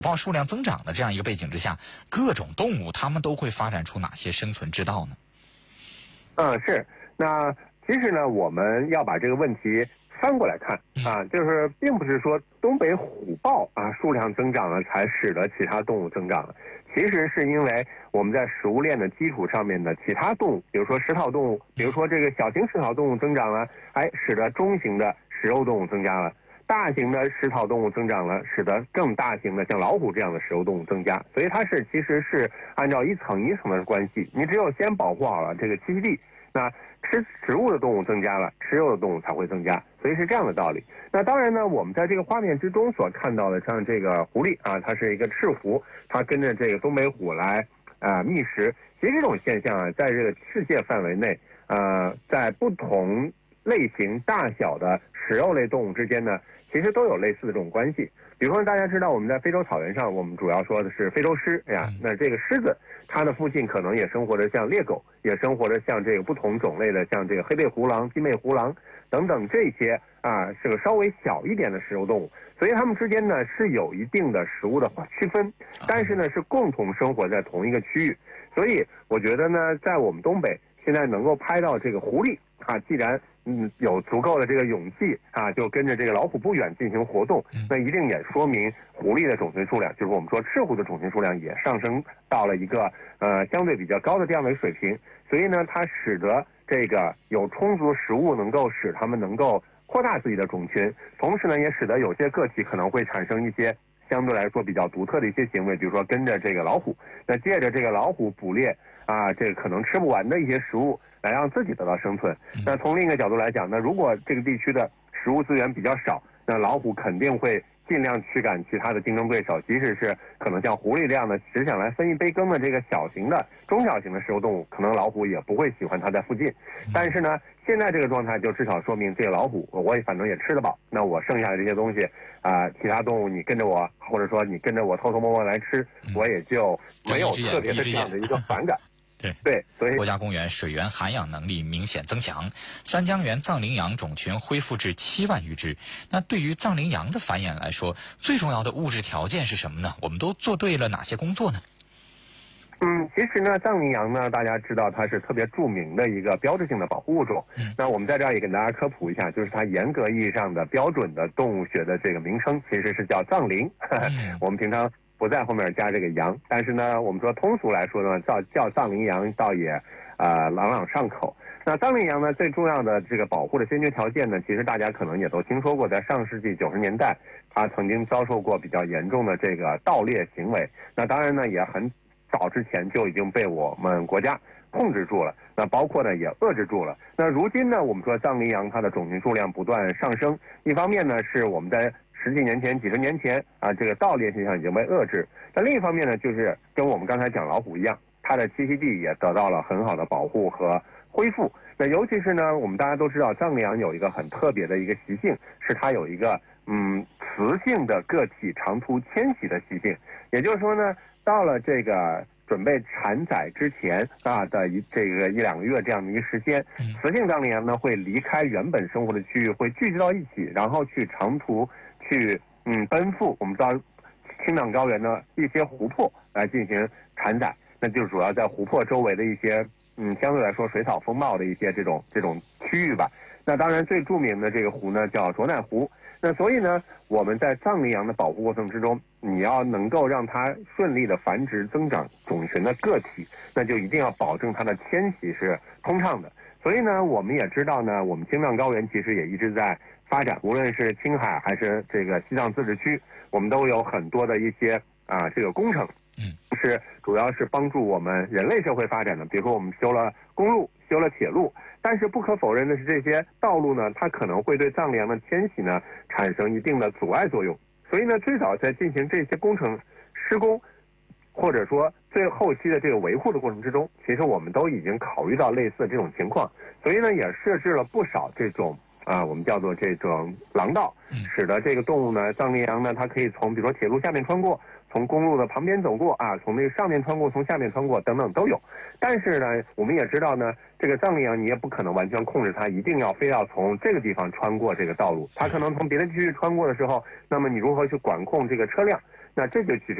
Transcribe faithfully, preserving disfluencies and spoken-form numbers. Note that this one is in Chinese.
豹数量增长的这样一个背景之下，各种动物它们都会发展出哪些生存之道呢？ 嗯，是。那其实呢，我们要把这个问题翻过来看啊，就是并不是说东北虎豹啊数量增长了才使得其他动物增长了，其实是因为我们在食物链的基础上面的其他动物，比如说食草动物，比如说这个小型食草动物增长了，哎，使得中型的食肉动物增加了。大型的食草动物增长了，使得更大型的像老虎这样的食肉动物增加，所以它是其实是按照一层一层的关系。你只有先保护好了这个栖息地，那吃植物的动物增加了，吃肉的动物才会增加，所以是这样的道理。那当然呢，我们在这个画面之中所看到的，像这个狐狸啊，它是一个赤狐，它跟着这个东北虎来啊、呃、觅食。其实这种现象啊，在这个世界范围内，呃，在不同类型大小的食肉类动物之间呢，其实都有类似的这种关系。比如说大家知道我们在非洲草原上，我们主要说的是非洲狮呀，那这个狮子它的附近可能也生活着像猎狗，也生活着像这个不同种类的像这个黑背狐狼、金背狐狼等等这些啊，是个稍微小一点的食肉动物，所以它们之间呢是有一定的食物的区分，但是呢是共同生活在同一个区域。所以我觉得呢，在我们东北现在能够拍到这个狐狸啊，既然嗯有足够的这个勇气啊，就跟着这个老虎不远进行活动，那一定也说明狐狸的种群数量，就是我们说赤狐的种群数量也上升到了一个呃相对比较高的这样的水平。所以呢，它使得这个有充足食物能够使它们能够扩大自己的种群，同时呢，也使得有些个体可能会产生一些相对来说比较独特的一些行为，比如说跟着这个老虎，那借着这个老虎捕猎啊，这个可能吃不完的一些食物，来让自己得到生存。那从另一个角度来讲，那如果这个地区的食物资源比较少，那老虎肯定会尽量驱赶其他的竞争对手，即使是可能像狐狸这样的只想来分一杯羹的这个小型的、中小型的食肉动物，可能老虎也不会喜欢它在附近。但是呢，现在这个状态就至少说明这个老虎，我也反正也吃得饱，那我剩下的这些东西啊、呃，其他动物你跟着我，或者说你跟着我偷偷摸摸来吃，我也就没有特别的这样的一个反感。 对对，所以国家公园水源涵养能力明显增强，三江源藏羚羊种群恢复至七万余只。那对于藏羚羊的繁衍来说，最重要的物质条件是什么呢？我们都做对了哪些工作呢？ 嗯，其实呢，藏羚羊呢，大家知道它是特别著名的一个标志性的保护物种。嗯，那我们在这儿也给大家科普一下，就是它严格意义上的标准的动物学的这个名称其实是叫藏羚。嗯、我们平常不在后面加这个羊，但是呢，我们说通俗来说呢，叫叫藏羚羊倒也呃朗朗上口。那藏羚羊呢，最重要的这个保护的先决条件呢，其实大家可能也都听说过，在上世纪九十年代，它曾经遭受过比较严重的这个盗猎行为。那当然呢，也很早之前就已经被我们国家控制住了，那包括呢也遏制住了。那如今呢，我们说藏羚羊它的种群数量不断上升，一方面呢是我们在十几年前、几十年前啊，这个盗猎现象已经被遏制；但另一方面呢，就是跟我们刚才讲老虎一样，它的栖息地也得到了很好的保护和恢复。那尤其是呢，我们大家都知道，藏羚羊有一个很特别的一个习性，是它有一个嗯雌性的个体长途迁徙的习性。也就是说呢，到了这个准备产崽之前啊的一这个一两个月这样的一个时间，雌性藏羚羊呢会离开原本生活的区域，会聚集到一起，然后去长途去嗯奔赴我们知道青藏高原的一些湖泊来进行产崽，那就主要在湖泊周围的一些嗯相对来说水草丰茂的一些这种这种区域吧。那当然最著名的这个湖呢叫卓乃湖。那所以呢，我们在藏羚羊的保护过程之中，你要能够让它顺利的繁殖增长种群的个体，那就一定要保证它的迁徙是通畅的。所以呢，我们也知道呢，我们青藏高原其实也一直在发展，无论是青海还是这个西藏自治区，我们都有很多的一些啊这个工程，嗯，是主要是帮助我们人类社会发展的。比如说我们修了公路，修了铁路。但是不可否认的是，这些道路呢，它可能会对藏羚羊的迁徙呢产生一定的阻碍作用。所以呢，最早在进行这些工程施工，或者说最后期的这个维护的过程之中，其实我们都已经考虑到类似的这种情况。所以呢，也设置了不少这种啊、呃，我们叫做这种廊道，使得这个动物呢，藏羚羊呢，它可以从比如说铁路下面穿过。从公路的旁边走过啊，从那个上面穿过，从下面穿过等等都有。但是呢，我们也知道呢，这个藏羚羊你也不可能完全控制它，一定要非要从这个地方穿过这个道路。它可能从别的区域穿过的时候，那么你如何去管控这个车辆？ 那这就其实